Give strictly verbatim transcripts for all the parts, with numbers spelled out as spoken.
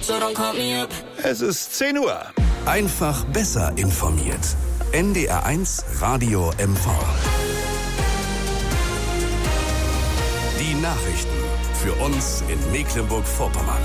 so don't call me up. Es ist zehn Uhr. Einfach besser informiert. N D R eins Radio M V. Die Nachrichten für uns in Mecklenburg-Vorpommern.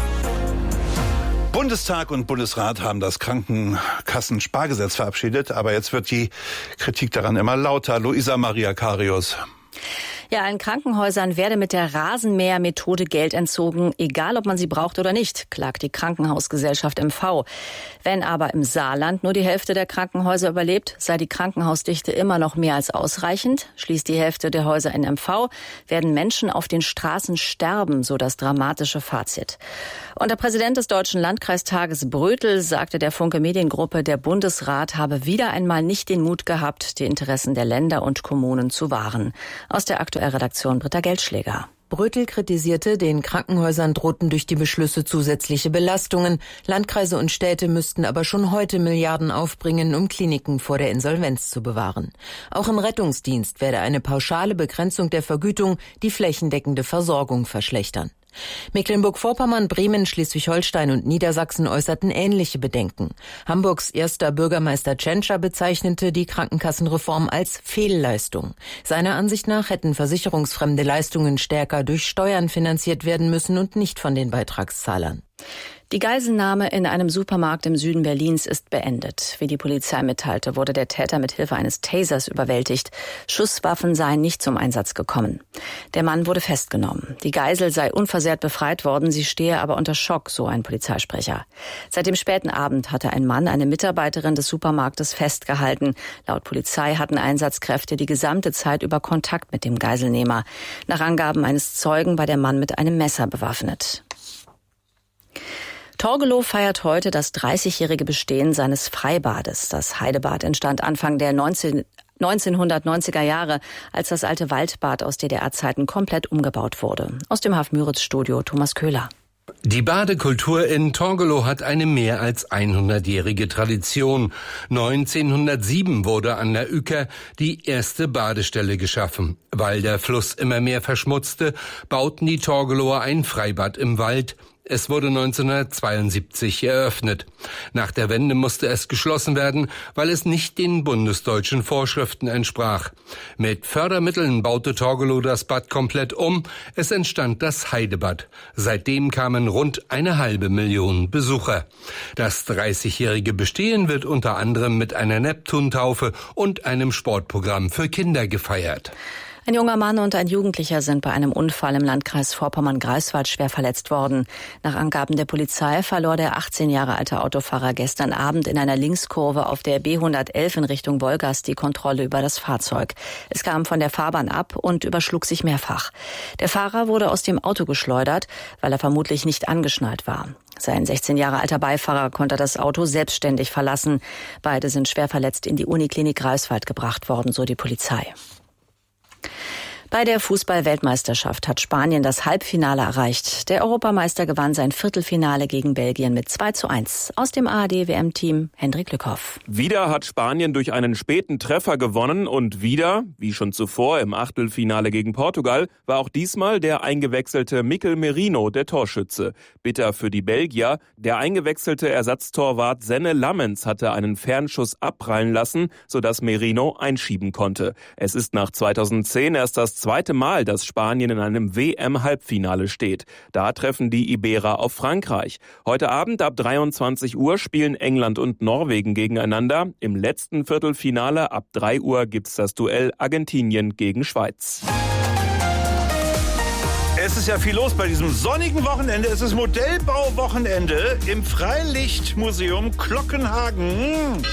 Bundestag und Bundesrat haben das Krankenkassenspargesetz verabschiedet, aber jetzt wird die Kritik daran immer lauter. Luisa Maria Karius. Ja, in Krankenhäusern werde mit der Rasenmäher-Methode Geld entzogen, egal ob man sie braucht oder nicht, klagt die Krankenhausgesellschaft M V. Wenn aber im Saarland nur die Hälfte der Krankenhäuser überlebt, sei die Krankenhausdichte immer noch mehr als ausreichend. Schließt die Hälfte der Häuser in M V, werden Menschen auf den Straßen sterben, so das dramatische Fazit. Und der Präsident des Deutschen Landkreistages Brötel sagte der Funke Mediengruppe, der Bundesrat habe wieder einmal nicht den Mut gehabt, die Interessen der Länder und Kommunen zu wahren. Aus der aktuellen Redaktion Britta Geldschläger. Brötel kritisierte, den Krankenhäusern drohten durch die Beschlüsse zusätzliche Belastungen. Landkreise und Städte müssten aber schon heute Milliarden aufbringen, um Kliniken vor der Insolvenz zu bewahren. Auch im Rettungsdienst werde eine pauschale Begrenzung der Vergütung die flächendeckende Versorgung verschlechtern. Mecklenburg-Vorpommern, Bremen, Schleswig-Holstein und Niedersachsen äußerten ähnliche Bedenken. Hamburgs erster Bürgermeister Tschentscher bezeichnete die Krankenkassenreform als Fehlleistung. Seiner Ansicht nach hätten versicherungsfremde Leistungen stärker durch Steuern finanziert werden müssen und nicht von den Beitragszahlern. Die Geiselnahme in einem Supermarkt im Süden Berlins ist beendet. Wie die Polizei mitteilte, wurde der Täter mit Hilfe eines Tasers überwältigt. Schusswaffen seien nicht zum Einsatz gekommen. Der Mann wurde festgenommen. Die Geisel sei unversehrt befreit worden, sie stehe aber unter Schock, so ein Polizeisprecher. Seit dem späten Abend hatte ein Mann eine Mitarbeiterin des Supermarktes festgehalten. Laut Polizei hatten Einsatzkräfte die gesamte Zeit über Kontakt mit dem Geiselnehmer. Nach Angaben eines Zeugen war der Mann mit einem Messer bewaffnet. Torgelow feiert heute das dreißigjährige Bestehen seines Freibades. Das Heidebad entstand Anfang der neunzehnhundertneunziger Jahre, als das alte Waldbad aus D D R-Zeiten komplett umgebaut wurde. Aus dem Haff-Müritz-Studio Thomas Köhler. Die Badekultur in Torgelow hat eine mehr als hundertjährige Tradition. neunzehnhundertsieben wurde an der Uecker die erste Badestelle geschaffen. Weil der Fluss immer mehr verschmutzte, bauten die Torgelower ein Freibad im Wald. Es wurde neunzehnhundertzweiundsiebzig eröffnet. Nach der Wende musste es geschlossen werden, weil es nicht den bundesdeutschen Vorschriften entsprach. Mit Fördermitteln baute Torgelow das Bad komplett um. Es entstand das Heidebad. Seitdem kamen rund eine halbe Million Besucher. Das dreißigjährige Bestehen wird unter anderem mit einer Neptuntaufe und einem Sportprogramm für Kinder gefeiert. Ein junger Mann und ein Jugendlicher sind bei einem Unfall im Landkreis Vorpommern-Greifswald schwer verletzt worden. Nach Angaben der Polizei verlor der achtzehn Jahre alte Autofahrer gestern Abend in einer Linkskurve auf der B hundertelf in Richtung Wolgast die Kontrolle über das Fahrzeug. Es kam von der Fahrbahn ab und überschlug sich mehrfach. Der Fahrer wurde aus dem Auto geschleudert, weil er vermutlich nicht angeschnallt war. Sein sechzehn Jahre alter Beifahrer konnte das Auto selbstständig verlassen. Beide sind schwer verletzt in die Uniklinik Greifswald gebracht worden, so die Polizei. Bei der Fußball-Weltmeisterschaft hat Spanien das Halbfinale erreicht. Der Europameister gewann sein Viertelfinale gegen Belgien mit zwei zu eins. Aus dem A R D-W M-Team Hendrik Lückhoff. Wieder hat Spanien durch einen späten Treffer gewonnen und wieder, wie schon zuvor im Achtelfinale gegen Portugal, war auch diesmal der eingewechselte Mikel Merino der Torschütze. Bitter für die Belgier, der eingewechselte Ersatztorwart Senne Lammens hatte einen Fernschuss abprallen lassen, sodass Merino einschieben konnte. Es ist nach zweitausendzehn erst das zweite Mal, dass Spanien in einem W M-Halbfinale steht. Da treffen die Iberer auf Frankreich. Heute Abend ab dreiundzwanzig Uhr spielen England und Norwegen gegeneinander. Im letzten Viertelfinale ab drei Uhr gibt's das Duell Argentinien gegen Schweiz. Es ist ja viel los bei diesem sonnigen Wochenende. Es ist Modellbauwochenende im Freilichtmuseum Glockenhagen.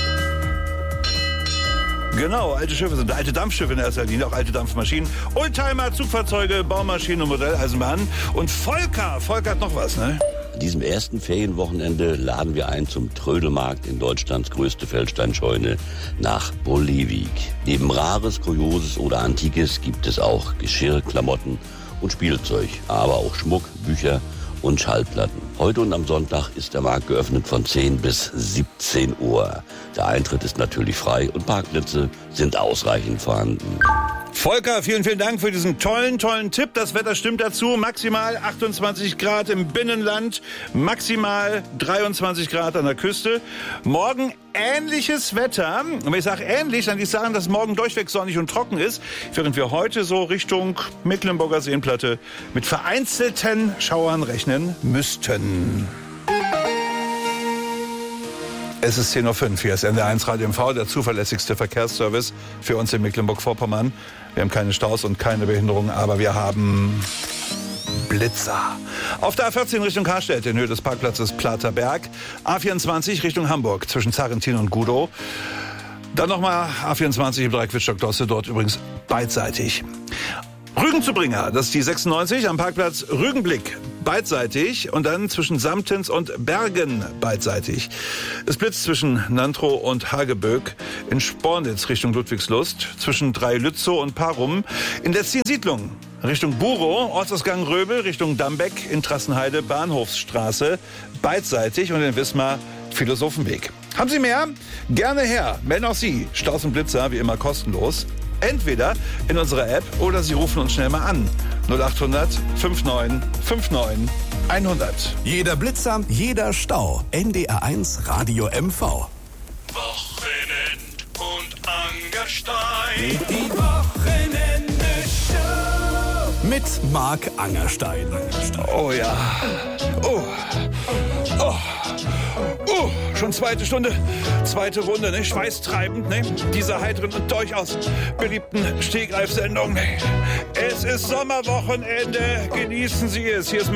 Genau, alte Schiffe sind alte Dampfschiffe in erster Linie, auch alte Dampfmaschinen, Oldtimer, Zugfahrzeuge, Baumaschinen und Modelleisenbahnen. Und Volker, Volker hat noch was, ne? An diesem ersten Ferienwochenende laden wir ein zum Trödelmarkt in Deutschlands größte Feldsteinscheune nach Bolivik. Neben Rares, Kurioses oder Antikes gibt es auch Geschirr, Klamotten und Spielzeug, aber auch Schmuck, Bücher und Schallplatten. Heute und am Sonntag ist der Markt geöffnet von zehn bis siebzehn Uhr. Der Eintritt ist natürlich frei und Parkplätze sind ausreichend vorhanden. Volker, vielen, vielen Dank für diesen tollen, tollen Tipp. Das Wetter stimmt dazu. Maximal achtundzwanzig Grad im Binnenland, maximal dreiundzwanzig Grad an der Küste. Morgen ähnliches Wetter. Und wenn ich sage ähnlich, dann will ich sagen, dass morgen durchweg sonnig und trocken ist, während wir heute so Richtung Mecklenburger Seenplatte mit vereinzelten Schauern rechnen müssten. Es ist zehn Uhr fünf, hier ist N D R eins Radio M V, der zuverlässigste Verkehrsservice für uns in Mecklenburg-Vorpommern. Wir haben keine Staus und keine Behinderungen, aber wir haben Blitzer. Auf der A vierzehn Richtung Karstedt in Höhe des Parkplatzes Platerberg. A vierundzwanzig Richtung Hamburg zwischen Zarrentin und Gudow. Dann nochmal A vierundzwanzig im Dreieck Wittstock-Dosse, dort übrigens beidseitig. Rügen zu Bringer, das ist die sechsundneunzig am Parkplatz Rügenblick, beidseitig und dann zwischen Samtens und Bergen beidseitig. Es blitzt zwischen Nantrow und Hageböck, in Spornitz Richtung Ludwigslust, zwischen Dreilützow und Parum, in der Siedlung Richtung Burow, Ortsausgang Röbel Richtung Dambeck, in Trassenheide Bahnhofsstraße, beidseitig und in Wismar Philosophenweg. Haben Sie mehr? Gerne her, melden auch Sie, Staus und Blitzer, wie immer kostenlos. Entweder in unserer App oder Sie rufen uns schnell mal an. null acht hundert neunundfünfzig neunundfünfzig hundert. Jeder Blitzer, jeder Stau. N D R eins Radio M V. Wochenend und Angerstein. Die Wochenende-Show. Mit Marc Angerstein. Oh ja. Oh. Oh. Oh, schon zweite Stunde, zweite Runde, ne? Schweißtreibend, ne? Diese heiteren und durchaus beliebten Stegreifsendung, ne? Es ist Sommerwochenende, genießen Sie es. Hier ist